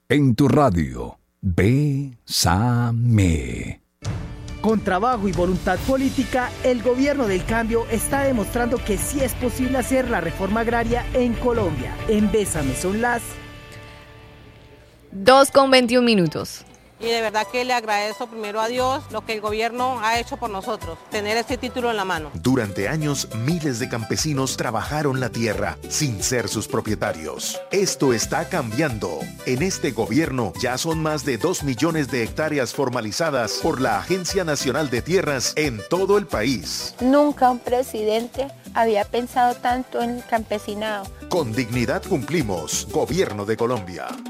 En tu radio, Bésame. Con trabajo y voluntad política, el gobierno del cambio está demostrando que sí es posible hacer la reforma agraria en Colombia. En Bésame son las 2:21. Y de verdad que le agradezco primero a Dios lo que el gobierno ha hecho por nosotros, tener este título en la mano. Durante años, miles de campesinos trabajaron la tierra sin ser sus propietarios. Esto está cambiando. En este gobierno ya son más de 2 millones de hectáreas formalizadas por la Agencia Nacional de Tierras en todo el país. Nunca un presidente había pensado tanto en el campesinado. Con dignidad cumplimos. Gobierno de Colombia.